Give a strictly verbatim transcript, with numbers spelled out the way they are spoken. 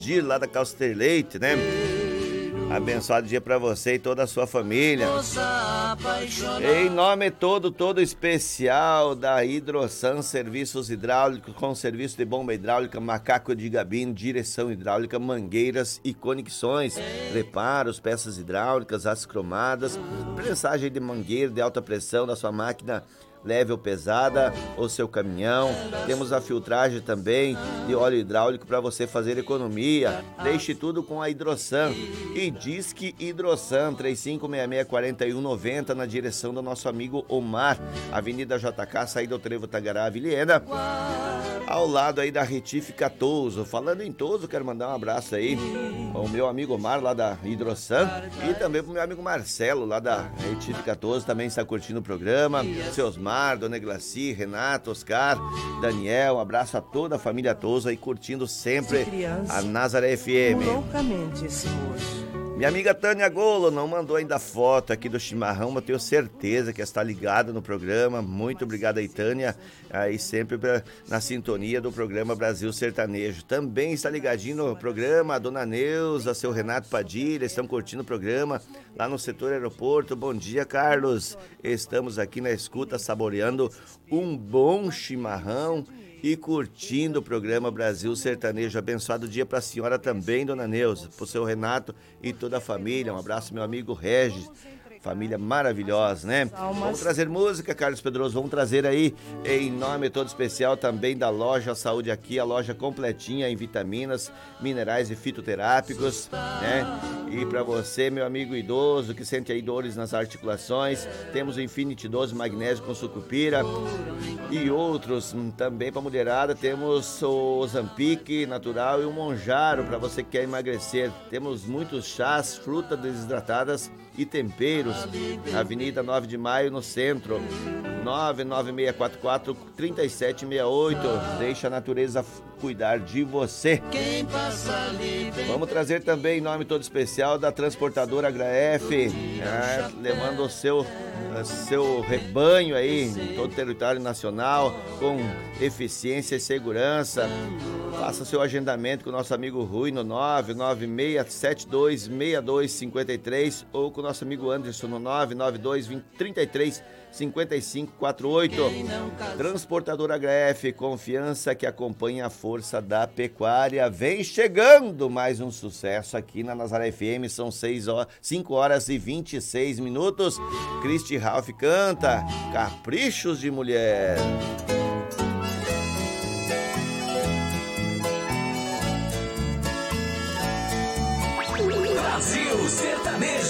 Dir lá da Calster Leite, né? Abençoado dia pra você e toda a sua família. Em nome todo, todo especial da Hidrosan Serviços Hidráulicos, com serviço de bomba hidráulica, macaco de gabine, direção hidráulica, mangueiras e conexões, reparos, peças hidráulicas, as cromadas, prensagem de mangueira de alta pressão da sua máquina leve ou pesada, ou seu caminhão. Temos a filtragem também de óleo hidráulico para você fazer economia. Deixe tudo com a Hidrosan. E Disque Hidrosan, três cinco seis seis, quatro um nove zero, na direção do nosso amigo Omar, Avenida J K, saída do Trevo Tagará, Vilhena, ao lado aí da Retífica Touso. Falando em Touso, quero mandar um abraço aí ao meu amigo Omar, lá da Hidrosan, e também pro meu amigo Marcelo, lá da Retífica Touso, também está curtindo o programa. Seus Mar, Dona Glaci, Renato, Oscar, Daniel, um abraço a toda a família Touso aí curtindo sempre a Nazaré F M. Loucamente esse moço. Minha amiga Tânia Golo não mandou ainda foto aqui do chimarrão, mas tenho certeza que está ligada no programa. Muito obrigado aí, Tânia, aí sempre pra, na sintonia do programa Brasil Sertanejo. Também está ligadinho no programa a Dona Neuza, seu Renato Padilha, estão curtindo o programa lá no setor aeroporto. Bom dia, Carlos. Estamos aqui na escuta, saboreando um bom chimarrão e curtindo o programa Brasil Sertanejo. Abençoado dia para a senhora também, Dona Neuza, para o seu Renato e toda a família. Um abraço, meu amigo Regis. Família maravilhosa, né? Vamos trazer música, Carlos Pedroso. Vamos trazer aí, em nome todo especial também da Loja Saúde Aqui, a loja completinha em vitaminas, minerais e fitoterápicos, né? E para você, meu amigo idoso, que sente aí dores nas articulações, temos o Infinity doze magnésio com sucupira e outros. Também para mulherada, temos o Zampique natural e o Monjaro para você que quer emagrecer. Temos muitos chás, frutas desidratadas e temperos. Avenida nove de maio, no centro. nove nove seis quatro quatro, três sete seis oito. Deixa a natureza cuidar de você. Vamos trazer também em nome todo especial da transportadora H F, é, levando o seu seu rebanho aí em todo o território nacional com eficiência e segurança. Faça seu agendamento com o nosso amigo Rui no nove nove seis sete dois seis dois cinco três ou com o nosso amigo Anderson no nove nove dois, trinta e três, cinquenta e cinco, quarenta e oito. Transportadora H F, confiança que acompanha a força da pecuária. Vem chegando mais um sucesso aqui na Nazaré F M. São seis horas, cinco horas e vinte e seis minutos. Christy Ralph canta Caprichos de Mulher. Brasil Sertanejo.